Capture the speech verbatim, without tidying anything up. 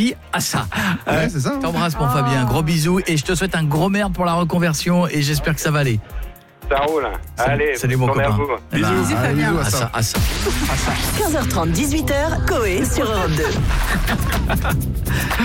dit à ça. Ouais, c'est ça. Hein. T'embrasses mon Oh. Fabien, gros bisous et je te souhaite un gros merde pour la reconversion et j'espère que ça va aller. Ça roule. Allez, salut mon bonne journée copain. à vous. Eh ben, Bisous, Allez, Fabien. bisous à à ça. ça, à ça. quinze heures trente, dix-huit heures, Coé sur Europe deux.